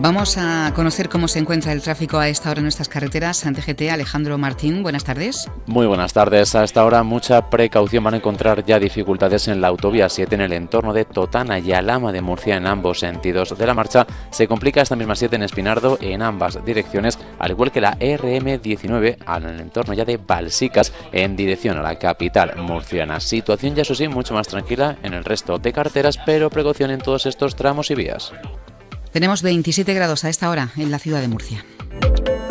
Vamos a conocer cómo se encuentra el tráfico a esta hora en nuestras carreteras. Ante GT, Alejandro Martín, buenas tardes. Muy buenas tardes. A esta hora mucha precaución. Van a encontrar ya dificultades en la autovía 7 en el entorno de Totana y Alhama de Murcia en ambos sentidos de la marcha. Se complica esta misma 7 en Espinardo en ambas direcciones, al igual que la RM19 en el entorno ya de Balsicas en dirección a la capital murciana. Situación ya eso sí mucho más tranquila en el resto de carreteras, pero precaución en todos estos tramos y vías. Tenemos 27 grados a esta hora en la ciudad de Murcia.